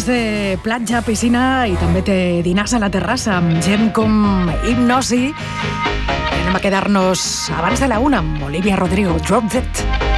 plans de platja, piscina i també té dinars a la terrassa amb gent com Hipnosi. Anem a quedar-nos abans de la 1 amb Olivia Rodrigo, Drop Dead.